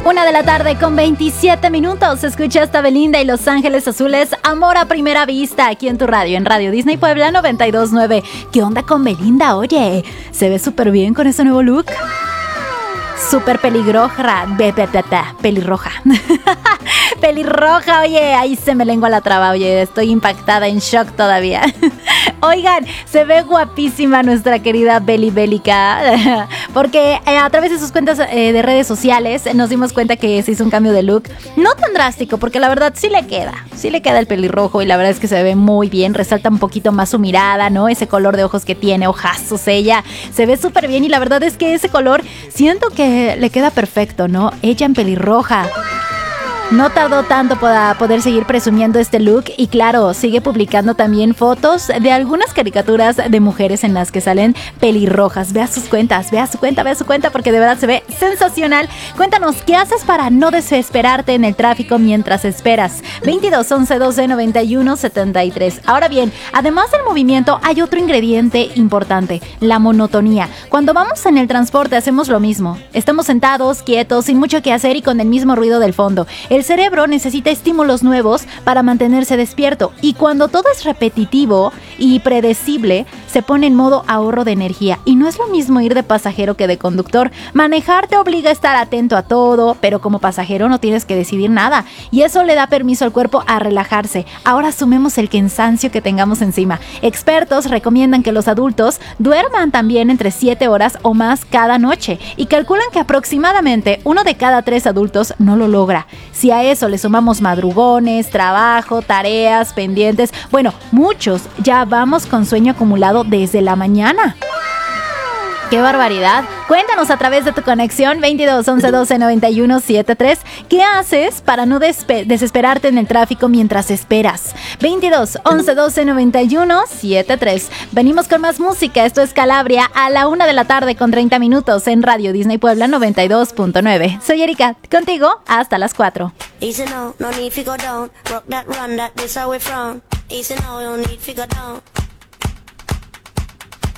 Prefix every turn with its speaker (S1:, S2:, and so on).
S1: 1:27 Escucha hasta Belinda y Los Ángeles Azules, Amor a Primera Vista, aquí en tu radio, en Radio Disney Puebla 92.9. ¿Qué onda con Belinda? Oye, se ve súper bien con ese nuevo look. Súper pelirroja. Pelirroja, oye, ahí se me lengua la traba, oye, estoy impactada, en shock todavía. Oigan, se ve guapísima nuestra querida Beli Bélica, porque a través de sus cuentas de redes sociales nos dimos cuenta que se hizo un cambio de look, no tan drástico, porque la verdad sí le queda el pelirrojo y la verdad es que se ve muy bien, resalta un poquito más su mirada, ¿no? Ese color de ojos que tiene, ojazos, ella se ve súper bien y la verdad es que ese color siento que le queda perfecto, ¿no? Ella en pelirroja. No tardó tanto para poder seguir presumiendo este look y claro, sigue publicando también fotos de algunas caricaturas de mujeres en las que salen pelirrojas. Vea sus cuentas, vea su cuenta porque de verdad se ve sensacional. Cuéntanos, ¿qué haces para no desesperarte en el tráfico mientras esperas? 22 11 12 91 73. Ahora bien, además del movimiento hay otro ingrediente importante, la monotonía. Cuando vamos en el transporte hacemos lo mismo. Estamos sentados, quietos, sin mucho que hacer y con el mismo ruido del fondo. El cerebro necesita estímulos nuevos para mantenerse despierto y cuando todo es repetitivo y predecible, se pone en modo ahorro de energía. Y no es lo mismo ir de pasajero que de conductor. Manejar te obliga a estar atento a todo, pero como pasajero no tienes que decidir nada y eso le da permiso al cuerpo a relajarse. Ahora sumemos el cansancio que tengamos encima. Expertos recomiendan que los adultos duerman también entre 7 horas o más cada noche y calculan que aproximadamente 1 de cada 3 adultos no lo logra. Si a eso le sumamos madrugones, trabajo, tareas, pendientes, bueno, muchos ya vamos con sueño acumulado desde la mañana. ¡Qué barbaridad! Cuéntanos a través de tu conexión 22 11 12 91 73. ¿Qué haces para no desesperarte en el tráfico mientras esperas? 22 11 12 91 73. Venimos con más música. Esto es Calabria a la 1:30 en Radio Disney Puebla 92.9. Soy Erika, contigo hasta las 4.
S2: Easy no need to go down. Rock that run, that this how we from. Easy no need to go down.